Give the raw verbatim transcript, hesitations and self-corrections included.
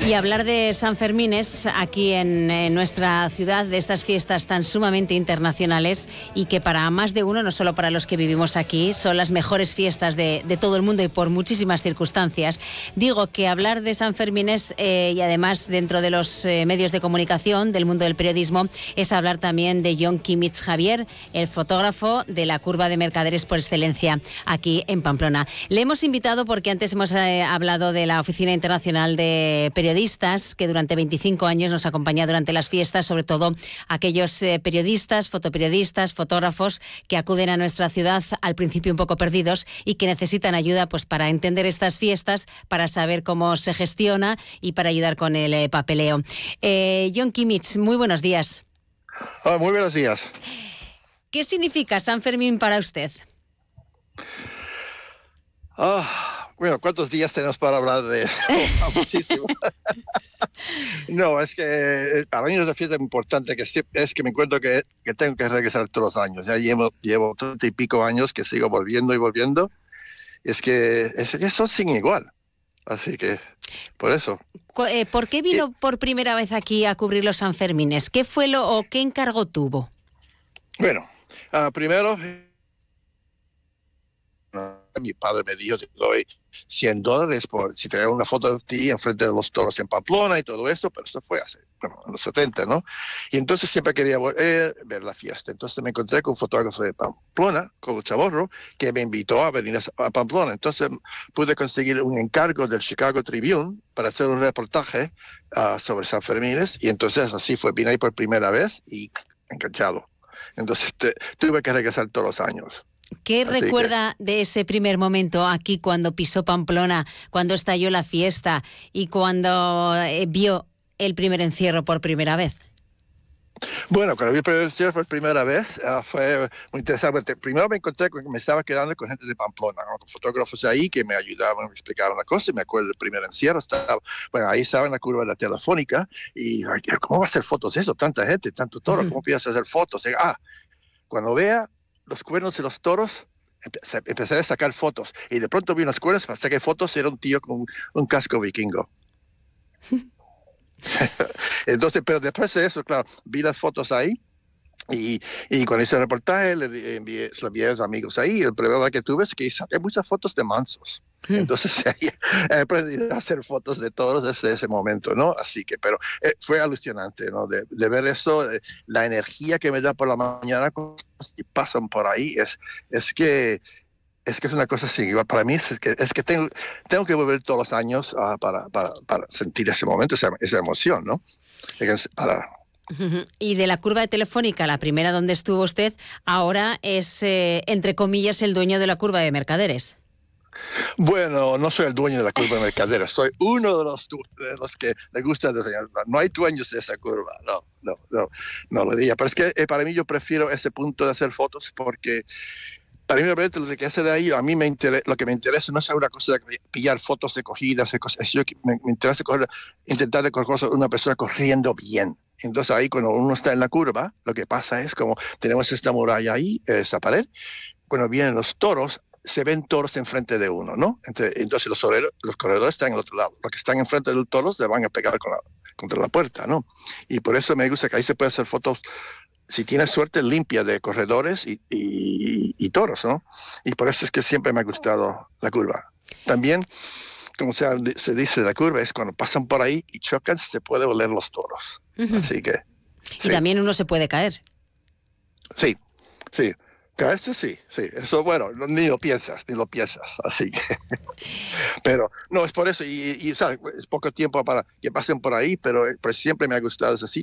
Y hablar de San Fermines aquí en, en nuestra ciudad, de estas fiestas tan sumamente internacionales y que para más de uno, no solo para los que vivimos aquí, son las mejores fiestas de, de todo el mundo y por muchísimas circunstancias. Digo que hablar de San Fermines eh, y además dentro de los eh, medios de comunicación, del mundo del periodismo, es hablar también de Jon Kimmich Javier, el fotógrafo de la curva de Mercaderes por excelencia aquí en Pamplona. Le hemos invitado porque antes hemos eh, hablado de la Oficina Internacional de Periodistas, que durante veinticinco años nos acompaña durante las fiestas, sobre todo aquellos eh, periodistas, fotoperiodistas, fotógrafos que acuden a nuestra ciudad al principio un poco perdidos y que necesitan ayuda pues para entender estas fiestas, para saber cómo se gestiona y para ayudar con el eh, papeleo. Eh, Jon Kimmich, muy buenos días. Oh, muy buenos días. ¿Qué significa San Fermín para usted? Oh, bueno, ¿cuántos días tenemos para hablar de eso? Muchísimo. No, es que para mí es una fiesta importante, que es que me encuentro que, que tengo que regresar todos los años. Ya llevo, llevo treinta y pico años que sigo volviendo y volviendo. Es que es, eso sin igual. Así que, por eso. ¿Por qué vino eh, por primera vez aquí a cubrir los Sanfermines? ¿Qué fue lo o qué encargo tuvo? Bueno, uh, primero... mi padre me dijo, te doy cien dólares por si te hago una foto de ti enfrente de los toros en Pamplona y todo eso, pero eso fue hace, bueno, en los setenta, ¿no? Y entonces siempre quería eh, ver la fiesta. Entonces me encontré con un fotógrafo de Pamplona, con un Chaborro, que me invitó a venir a, a Pamplona. Entonces pude conseguir un encargo del Chicago Tribune para hacer un reportaje uh, sobre San Fermines, y entonces así fue, vine ahí por primera vez y enganchado. Entonces te, tuve que regresar todos los años. ¿Qué Así recuerda que... de ese primer momento aquí cuando pisó Pamplona, cuando estalló la fiesta y cuando eh, vio el primer encierro por primera vez? Bueno, cuando vi el primer encierro por primera vez uh, fue muy interesante. Primero me encontré con que me estaba quedando con gente de Pamplona, ¿no? Con fotógrafos ahí que me ayudaban, me explicaban la cosa, y me acuerdo del primer encierro. Estaba, bueno, ahí estaba en la curva de la Telefónica y ¿cómo va a hacer fotos de eso? Tanta gente, tanto toro, ¿cómo piensas hacer fotos? Y, ah, cuando vea los cuernos de los toros, empecé a sacar fotos. Y de pronto vi unos cuernos, saqué fotos y era un tío con un casco vikingo. Entonces, pero después de eso, claro, vi las fotos ahí. Y, y cuando hice el reportaje, le envié, se lo envié a los amigos ahí. El problema que tuve es que saqué muchas fotos de mansos. Entonces he aprendido a hacer fotos de toros desde ese momento, ¿no? Así que, pero eh, fue alucinante, ¿no? De, de ver eso, eh, la energía que me da por la mañana y pasan por ahí, es, es que es que es una cosa así. Para mí es que, es que tengo, tengo que volver todos los años uh, para, para, para sentir ese momento, esa, esa emoción, ¿no? Para... Y de la curva de Telefónica, la primera donde estuvo usted, ahora es, eh, entre comillas, el dueño de la curva de Mercaderes. Bueno, no soy el dueño de la curva de Mercaderes, soy uno de los, de los que le gusta diseñar. No hay dueños de esa curva, no, no, no, no lo diría. Pero es que eh, para mí yo prefiero ese punto de hacer fotos porque para mí realmente lo que hace de ahí, a mí me interesa, lo que me interesa no es una cosa de pillar fotos de cogidas, de cosas, yo, me, me interesa coger, intentar de coger una persona corriendo bien. Entonces ahí cuando uno está en la curva, lo que pasa es como tenemos esta muralla ahí, esa pared, cuando vienen los toros, se ven toros enfrente de uno, ¿no? Entonces los, oreros, los corredores están al otro lado. Los que están enfrente de los toros le van a pegar con la, contra la puerta, ¿no? Y por eso me gusta que ahí se puede hacer fotos, si tienes suerte, limpia de corredores y, y, y toros, ¿no? Y por eso es que siempre me ha gustado la curva. También, como se, se dice, la curva es cuando pasan por ahí y chocan, se puede oler los toros. Uh-huh. Así que... Y sí. También uno se puede caer. Sí, sí. Caerse sí, sí, eso bueno, ni lo piensas, ni lo piensas, así que, pero no, es por eso, y, y ¿sabes? Es poco tiempo para que pasen por ahí, pero, pero siempre me ha gustado ese sitio.